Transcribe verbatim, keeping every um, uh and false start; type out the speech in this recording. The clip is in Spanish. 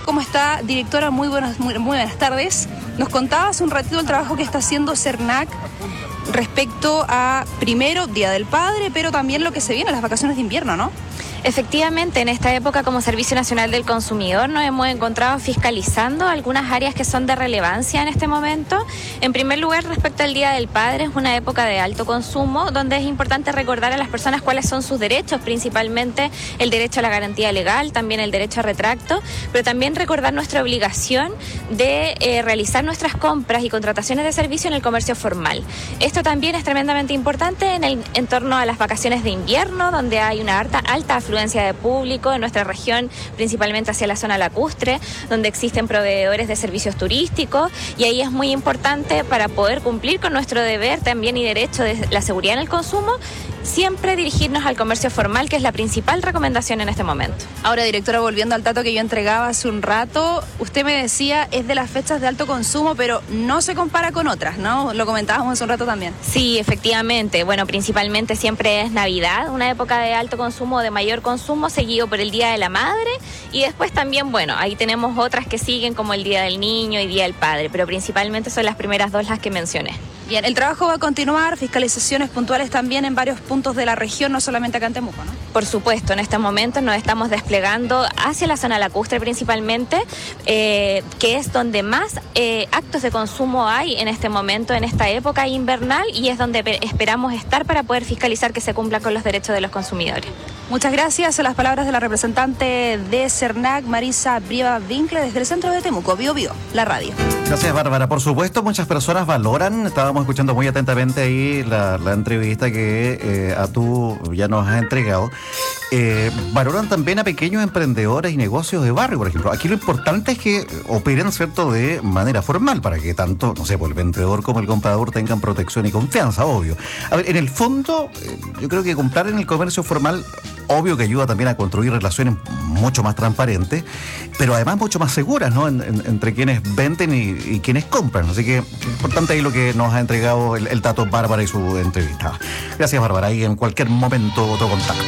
¿Cómo está, directora? Muy buenas, muy, muy buenas tardes. Nos contaba hace un ratito el trabajo que está haciendo CERNAC respecto a, primero, Día del Padre, pero también lo que se viene, las vacaciones de invierno, ¿no? Efectivamente, en esta época como Servicio Nacional del Consumidor nos hemos encontrado fiscalizando algunas áreas que son de relevancia en este momento. En primer lugar, respecto al Día del Padre, es una época de alto consumo donde es importante recordar a las personas cuáles son sus derechos, principalmente el derecho a la garantía legal, también el derecho a retracto, pero también recordar nuestra obligación de eh, realizar nuestras compras y contrataciones de servicio en el comercio formal. Esto también es tremendamente importante en el entorno a las vacaciones de invierno, donde hay una alta, alta afluencia de público en nuestra región, principalmente hacia la zona lacustre, donde existen proveedores de servicios turísticos, y ahí es muy importante para poder cumplir con nuestro deber también y derecho de la seguridad en el consumo, siempre dirigirnos al comercio formal, que es la principal recomendación en este momento. Ahora, directora, volviendo al dato que yo entregaba hace un rato, usted me decía es de las fechas de alto consumo, pero no se compara con otras, ¿no? Lo comentábamos hace un rato también. Sí, efectivamente. Bueno, principalmente siempre es Navidad, una época de alto consumo, de mayor consumo, seguido por el Día de la Madre, y después también, bueno, ahí tenemos otras que siguen como el Día del Niño y Día del Padre, pero principalmente son las primeras dos las que mencioné. Bien, el trabajo va a continuar, fiscalizaciones puntuales también en varios puntos de la región, no solamente acá en Temuco, ¿no? Por supuesto, en estos momentos nos estamos desplegando hacia la zona lacustre principalmente, eh, que es donde más eh, actos de consumo hay en este momento, en esta época invernal, y es donde esperamos estar para poder fiscalizar que se cumplan con los derechos de los consumidores. Muchas gracias a las palabras de la representante de CERNAC, Marisa Brieva Winkler, desde el centro de Temuco, Bio Bio, la radio. Gracias, Bárbara. Por supuesto, muchas personas valoran, estábamos escuchando muy atentamente ahí la, la entrevista que eh, a tú ya nos has entregado, eh, valoran también a pequeños emprendedores y negocios de barrio, por ejemplo. Aquí lo importante es que operen, ¿cierto?, de manera formal, para que tanto, no sé, pues el vendedor como el comprador tengan protección y confianza, obvio. A ver, en el fondo, eh, yo creo que comprar en el comercio formal, obvio que ayuda también a construir relaciones mucho más transparentes, pero además mucho más seguras, ¿no?, en, en, entre quienes venden y, y quienes compran. Así que importante ahí lo que nos ha entregado el, el dato Bárbara y su entrevista. Gracias, Bárbara, y en cualquier momento otro contacto.